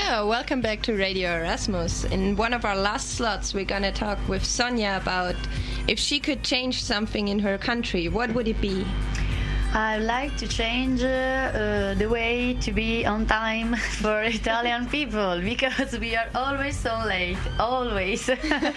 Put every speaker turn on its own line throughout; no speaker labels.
So, welcome back to Radio Erasmus. In one of our last slots, we're going to talk with Sonia about if she could change something in her country, what would it be?
I'd like to change the way to be on time for Italian people, because we are always so late, always.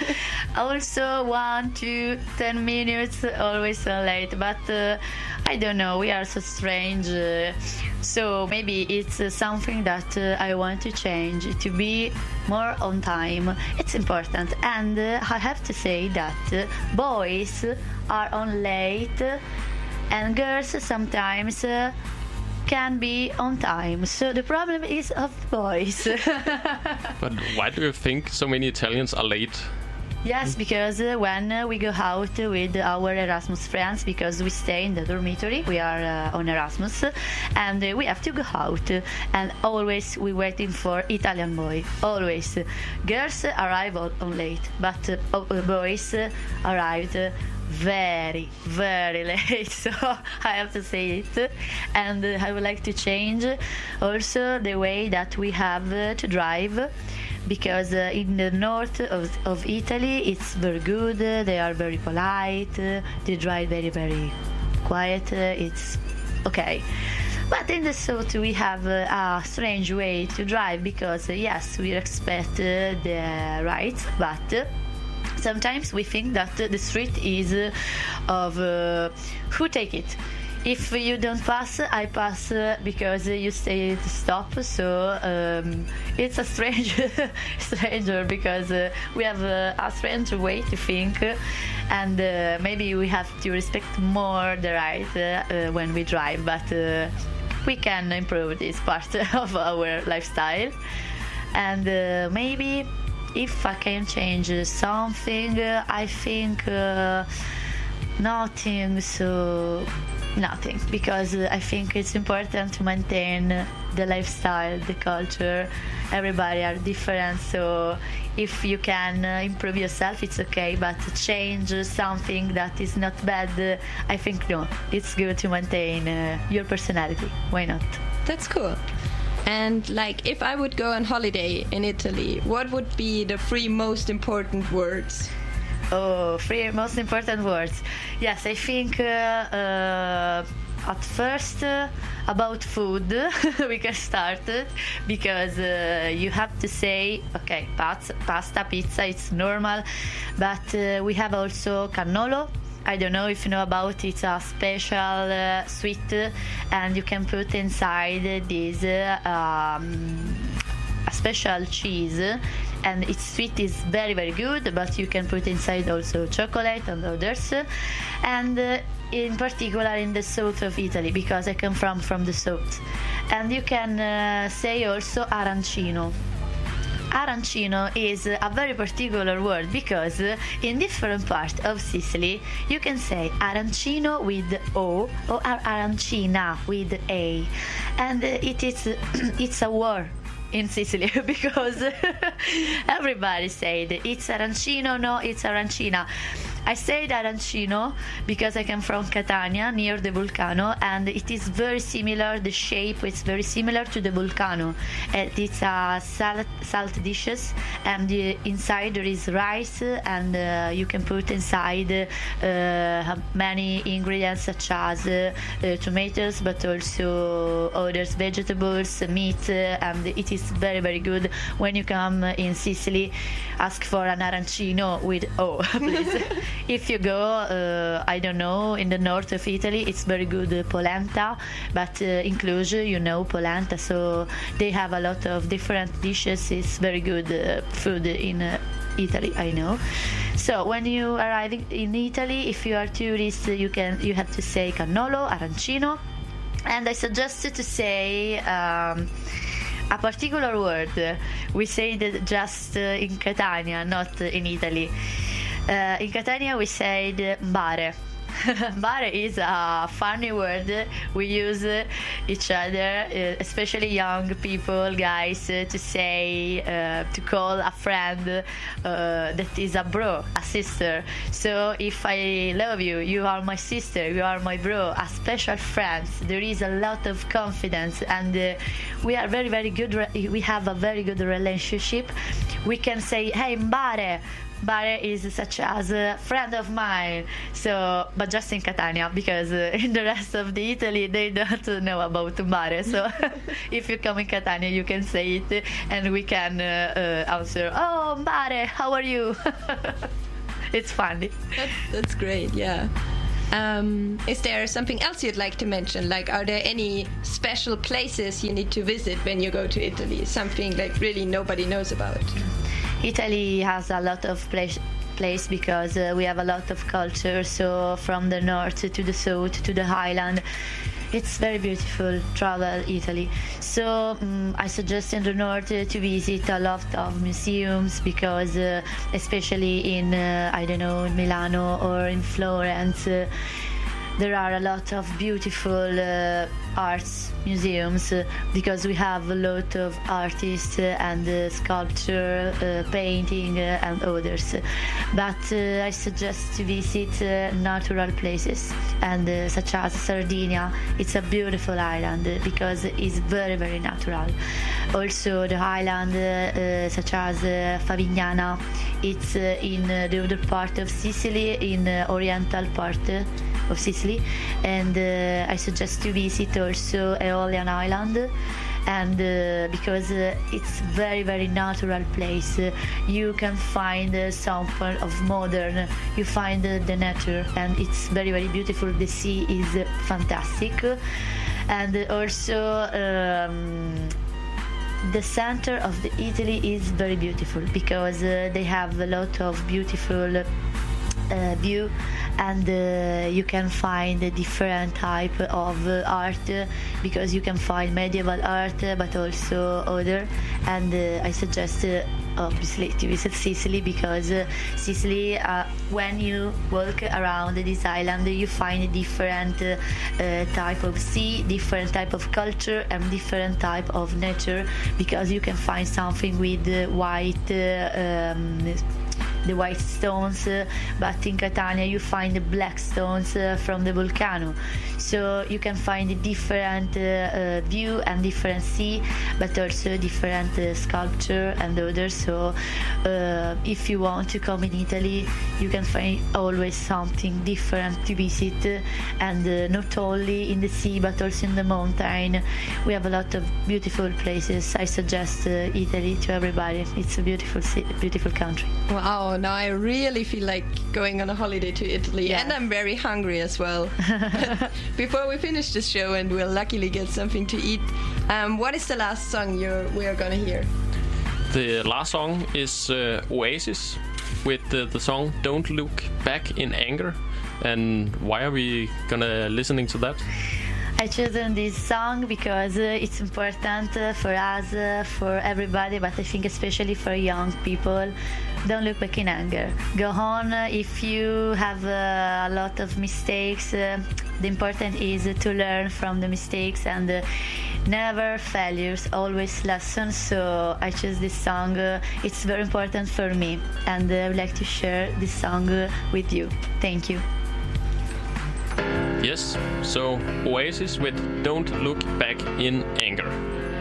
Also 1, 2, 10 minutes, always so late. But I don't know, we are so strange. So maybe it's something that I want to change, to be more on time. It's important. And I have to say that boys are on late, and girls sometimes can be on time. So the problem is of boys.
But why do you think so many Italians are late?
Yes, because when we go out with our Erasmus friends, because we stay in the dormitory, we are on Erasmus, and we have to go out, and always we waiting for Italian boy, always. Girls arrive on late, but boys arrived very, very late, so I have to say it. And I would like to change also the way that we have to drive, because in the north of Italy it's very good, they are very polite, they drive very, very quiet, it's okay. But in the south we have a strange way to drive, because yes, we respect the rights, but sometimes we think that the street is of who take it. If you don't pass, I pass because you stay to stop. So it's a stranger, because we have a strange way to think, and maybe we have to respect more the right when we drive. But we can improve this part of our lifestyle, and maybe if I can change something, I think nothing, because I think it's important to maintain the lifestyle, the culture. Everybody are different, so if you can improve yourself, it's okay, but change something that is not bad, I think no, it's good to maintain your personality. Why not?
That's cool. And like, if I would go on holiday in Italy, what would be the 3 most important words?
Oh, 3 most important words. Yes, I think at first about food we can start it, because you have to say, okay, pasta, pizza, it's normal, but we have also cannolo. I don't know if you know about it. It's a special sweet, and you can put inside this a special cheese, and its sweet is very, very good, but you can put inside also chocolate and others. And in particular in the south of Italy, because I come from the south. And you can say also arancino. Arancino is a very particular word, because in different parts of Sicily you can say arancino with O or arancina with A, and it's a war in Sicily, because everybody said it's arancino, no, it's arancina. I said arancino because I come from Catania, near the volcano, and it is very similar, the shape is very similar to the volcano. It's a salt dishes, and inside there is rice, and you can put inside many ingredients such as tomatoes, but also other vegetables, meat, and it is very, very good. When you come in Sicily, ask for an arancino with O, please. If you go, I don't know, in the north of Italy, it's very good polenta, but in Cluj, you know polenta, so they have a lot of different dishes. It's very good food in Italy, I know. So when you arrive in Italy, if you are tourist, you have to say cannolo, arancino, and I suggest to say a particular word. We say that just in Catania, not in Italy. In Catania we said mare. Mbare is a funny word we use each other, especially young people, guys, to say, to call a friend that is a bro, a sister. So if I love you, you are my sister, you are my bro, a special friend. There is a lot of confidence, and we are very, very good. We have a very good relationship. We can say, hey, Mbare. Mbare is such as a friend of mine. So, but just in Catania, because in the rest of the Italy they don't know about Mbare. So, if you come in Catania, you can say it, and we can answer, "Oh, Mbare, how are you?" It's funny.
That's great. Yeah. Is there something else you'd like to mention? Like, are there any special places you need to visit when you go to Italy? Something like really nobody knows about?
Italy has a lot of place because we have a lot of culture. So from the north to the south to the highland, it's very beautiful. Travel Italy. So I suggest in the north to visit a lot of museums because especially in I don't know, in Milano or in Florence. There are a lot of beautiful arts museums because we have a lot of artists and sculpture, painting and others. But I suggest to visit natural places and such as Sardinia. It's a beautiful island because it's very, very natural. Also the island such as Favignana. It's in the other part of Sicily, in oriental part of Sicily, and I suggest to visit also Aeolian Island, and because it's very, very natural place. You can find something of modern, you find the nature, and it's very, very beautiful. The sea is fantastic, and also the center of the Italy is very beautiful because they have a lot of beautiful view, and you can find a different type of art because you can find medieval art but also other, and I suggest obviously to visit Sicily because Sicily, when you walk around this island, you find a different type of sea, different type of culture and different type of nature because you can find something with the white stones, but in Catania you find the black stones from the volcano. So you can find a different view and different sea, but also different sculpture and others. So if you want to come in Italy, you can find always something different to visit, and not only in the sea but also in the mountain. We have a lot of beautiful places. I suggest Italy to everybody. It's a beautiful country.
Wow, now I really feel like going on a holiday to Italy,
Yes.
and I'm very hungry as well. Before we finish this show and we'll luckily get something to eat, what is the last song we are gonna hear?
The last song is Oasis with the song Don't Look Back in Anger. And why are we gonna listening to that?
I chosen this song because it's important for us, for everybody, but I think especially for young people. Don't look back in anger. Go on. If you have a lot of mistakes, the important is to learn from the mistakes, and never failures, always lessons. So I chose this song. It's very important for me, and I would like to share this song with you. Thank you.
Yes, so Oasis with Don't Look Back in Anger.